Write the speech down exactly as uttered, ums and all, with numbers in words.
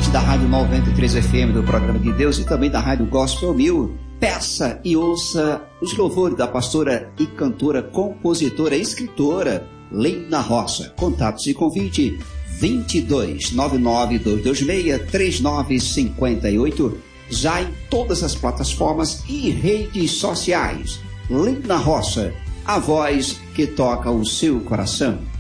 ouvinte da Rádio noventa e três F M do Programa de Deus e também da Rádio Gospel Mil, peça e ouça os louvores da pastora e cantora, compositora e escritora Leina Rocha. Contatos e convite vinte e dois, nove nove dois dois seis, três nove cinco oito, já em todas as plataformas e redes sociais. Leina Rocha, a voz que toca o seu coração.